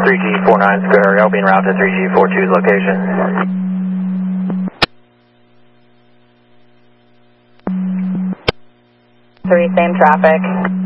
3G49 Square, I'll be en route to 3G42's location. 3, same traffic.